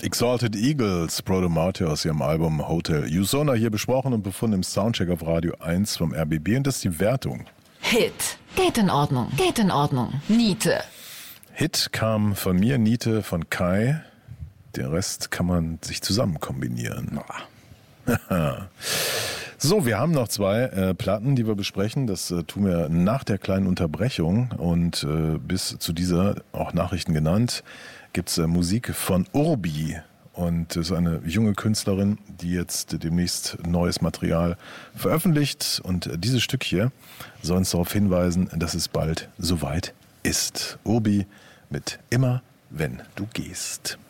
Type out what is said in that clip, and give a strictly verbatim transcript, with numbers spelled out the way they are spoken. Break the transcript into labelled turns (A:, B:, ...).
A: Exalted Eagles, Proto Martyr aus ihrem Album Hotel Usona, hier besprochen und befunden im Soundcheck auf Radio eins vom R B B. Und das ist die Wertung.
B: Hit. Geht in Ordnung. Geht in Ordnung. Niete.
A: Hit kam von mir, Niete von Kai. Den Rest kann man sich zusammen kombinieren. So, wir haben noch zwei äh, Platten, die wir besprechen. Das äh, tun wir nach der kleinen Unterbrechung. Und äh, bis zu dieser, auch Nachrichten genannt, gibt es äh, Musik von Urbi. Und das ist eine junge Künstlerin, die jetzt demnächst neues Material veröffentlicht. Und äh, dieses Stück hier soll uns darauf hinweisen, dass es bald soweit ist. Urbi mit Immer, wenn du gehst.